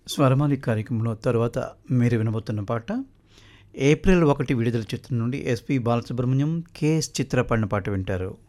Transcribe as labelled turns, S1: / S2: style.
S1: స్వరమాలి కార్యక్రమంలో తరువాత మీరు వినబోతున్న పాట ఏప్రిల్ 1 విడుదల చిత్రం నుండి ఎస్పి బాలసుబ్రహ్మణ్యం, కెఎస్ చిత్ర పాడిన పాట వింటారు.